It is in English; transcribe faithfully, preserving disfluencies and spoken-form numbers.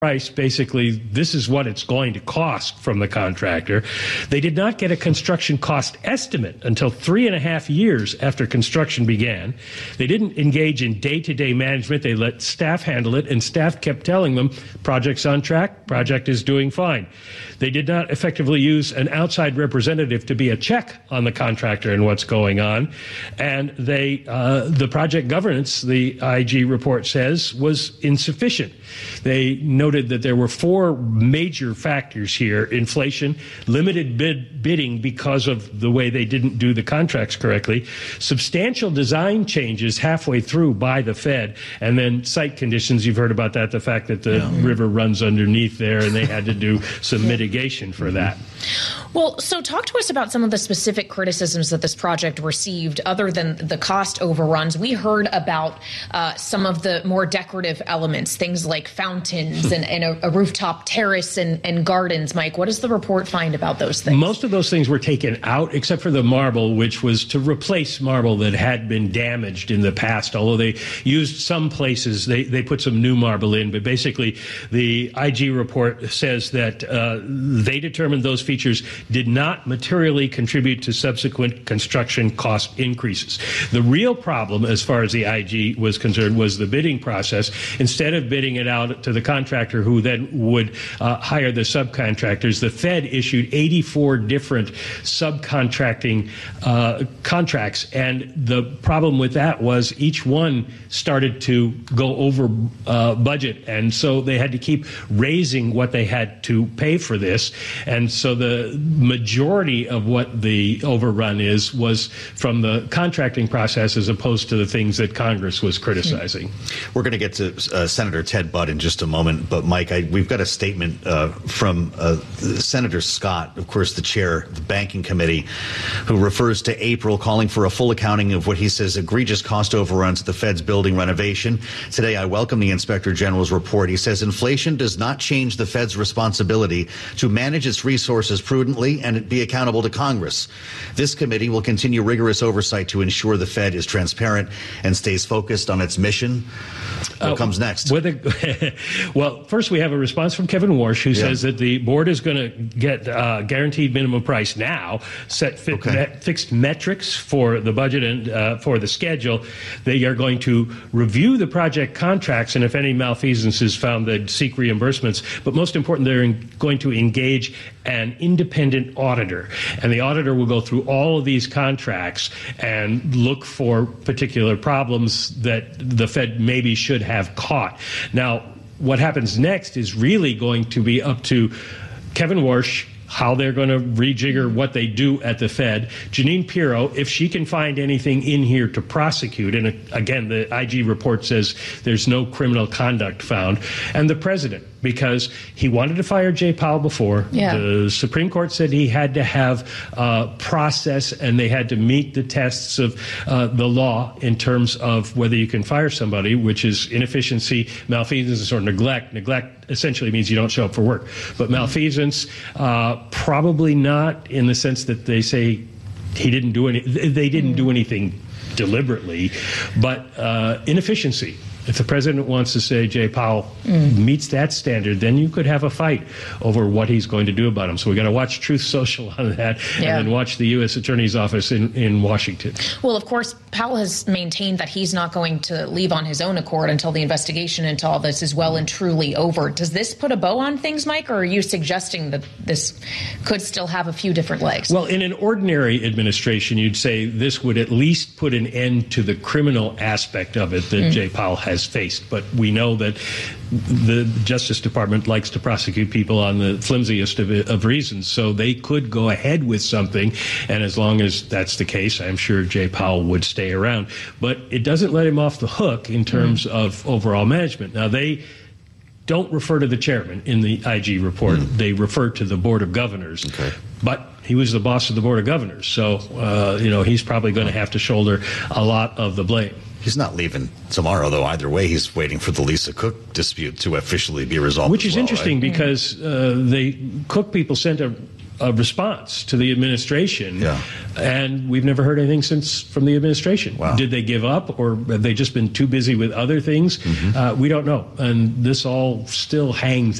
price, basically, this is what it's going to cost from the contractor. They did not get a construction cost estimate until three and a half years after construction began. They didn't engage in day-to-day management. They let staff handle it, and staff kept telling them, project's on track, project is doing fine. They did not effectively use an outside representative to be a check on the contractor and what's going on. And they, uh, the project governance, the I G report says, was insufficient. They noted that there were four major factors here: inflation, limited bid bidding because of the way they didn't do the contracts correctly, substantial design changes halfway through by the Fed, and then site conditions. You've heard about that, the fact that the yeah. river runs underneath there, and they had to do some mitigation for that. Well, so talk to us about some of the specific criticisms that this project received other than the cost overruns. We heard about uh, some of the more decorative elements, things like fountains and, and a, a rooftop terrace and, and gardens. Mike, what does the report find about those things? Most of those things were taken out, except for the marble, which was to replace marble that had been damaged in the past, although they used some places, they, they put some new marble in. But basically, the I G report says that uh, they determined those features did not materially contribute to subsequent construction cost increases. The real problem, as far as the I G was concerned, was the bidding process. Instead of bidding it out to the contractor, who then would uh, hire the subcontractors, the Fed issued eighty-four different subcontracting uh, contracts. And the problem with that was each one started to go over uh, budget. And so they had to keep raising what they had to pay for this. And so the majority of what the overrun is was from the contracting process as opposed to the things that Congress was criticizing. We're going to get to uh, Senator Ted Budd in just a moment, but Mike, I, we've got a statement uh, from uh, Senator Scott, of course, the chair of the Banking Committee, who refers to April calling for a full accounting of what he says egregious cost overruns at the Fed's building renovation. Today, I welcome the Inspector General's report. He says inflation does not change the Fed's responsibility to manage its resources prudently and be accountable to Congress. This committee will continue rigorous oversight to ensure the Fed is transparent and stays focused on its mission. What uh, comes next? A, well, first we have a response from Kevin Warsh, who yeah. says that the board is going to get uh, guaranteed minimum price now, set fi okay. me fixed metrics for the budget and uh, for the schedule. They are going to review the project contracts, and if any malfeasance is found, they'd seek reimbursements. But most important, they're in, going to engage an independent auditor, and the auditor will go through all of these contracts and look for particular problems that the Fed maybe should have caught. Now, what happens next is really going to be up to Kevin Warsh, how they're going to rejigger what they do at the Fed. Jeanine Pirro, if she can find anything in here to prosecute, and again, the I G report says there's no criminal conduct found, and the president, because he wanted to fire Jay Powell before. Yeah. The Supreme Court said he had to have uh, process, and they had to meet the tests of uh, the law in terms of whether you can fire somebody, which is inefficiency, malfeasance, or neglect. Neglect essentially means you don't show up for work. But malfeasance, uh, probably not, in the sense that they say he didn't do any, they didn't mm. do anything deliberately, but uh, inefficiency. If the president wants to say Jay Powell mm. meets that standard, then you could have a fight over what he's going to do about him. So we're going to watch Truth Social on that, yeah. and then watch the U S Attorney's Office in, in Washington. Well, of course, Powell has maintained that he's not going to leave on his own accord until the investigation into all this is well and truly over. Does this put a bow on things, Mike, or are you suggesting that this could still have a few different legs? Well, in an ordinary administration, you'd say this would at least put an end to the criminal aspect of it that mm. Jay Powell has has faced. But we know that the Justice Department likes to prosecute people on the flimsiest of, of reasons, so they could go ahead with something, and as long as that's the case, I'm sure Jay Powell would stay around. But it doesn't let him off the hook in terms mm. of overall management. Now, they don't refer to the chairman in the I G report. Mm. They refer to the Board of Governors. Okay. But he was the boss of the Board of Governors, so uh, you know, he's probably going to have to shoulder a lot of the blame. He's not leaving tomorrow, though. Either way, he's waiting for the Lisa Cook dispute to officially be resolved. Which is well, interesting right? because uh, the Cook people sent a a response to the administration, yeah. and we've never heard anything since from the administration. Wow. Did they give up, or have they just been too busy with other things? Mm-hmm. Uh, we don't know, and this all still hangs